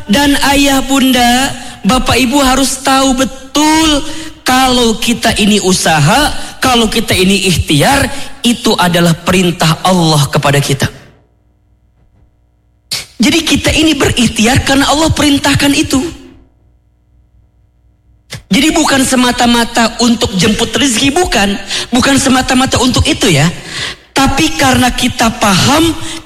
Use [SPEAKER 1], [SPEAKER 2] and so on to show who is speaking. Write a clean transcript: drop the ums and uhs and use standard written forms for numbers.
[SPEAKER 1] dan ayah bunda, bapak ibu harus tahu betul kalau kita ini usaha, kalau kita ini ikhtiar, itu adalah perintah Allah kepada kita. Jadi kita ini berikhtiar karena Allah perintahkan itu. Jadi bukan semata-mata untuk jemput rezeki, bukan semata-mata untuk itu ya. Tapi karena kita paham